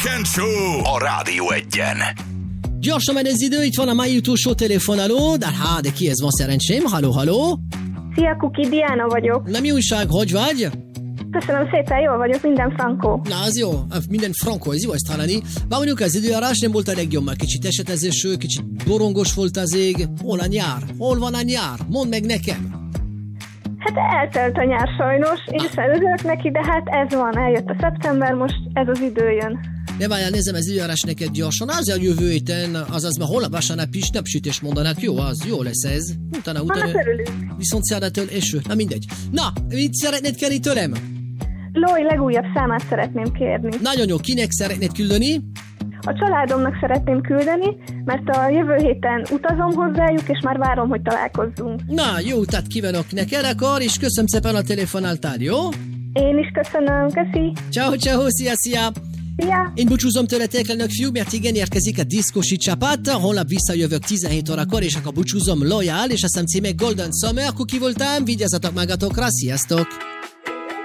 Weekend Show a Rádió Egyen. Gyorsan megy az idő, itt van a mai utolsó telefonáló, de ki ez van szerencsém? Halló? Szia, Kuki, Diana vagyok. Na mi újság, hogy vagy? Köszönöm szépen, jól vagyok, minden frankó. Na, az jó, minden frankó, ez jó ezt hallani. Bár mondjuk az időjárás nem volt a legjobb, már kicsit esetezésű, kicsit borongos volt az ég. Hol a nyár? Hol van a nyár? Mondd meg nekem. Hát eltelt a nyár sajnos, én is örülök neki, de hát ez van, eljött a szeptember, most ez az idő jön. Ne várjál, nézem az időjárás neked gyorsan, az a jövő héten, azaz már holnap vasárnap is napsütés mondanak, jó lesz ez. Utána viszont szerdától eső, na mindegy. Na, mit szeretnéd kérni tőlem? Lói legújabb számát szeretném kérni. Nagyon jó, kinek szeretnéd küldeni? A családomnak szeretném küldeni, mert a jövő héten utazom hozzájuk, és már várom, hogy találkozzunk. Na, jó utat kívánok neked akkor, és köszönöm szépen a telefonáltál, jó? Én is köszönöm, köszi. Ciao, szia! Szia! Én búcsúzom tőletek, elnök fiú, mert igen, érkezik a diszkosi csapat. Holnap visszajövök 17 órakor, és akkor búcsúzom Loyal, és azt hiszem címe Golden Summer. Kuki voltam, vigyázzatok magatokra, sziasztok!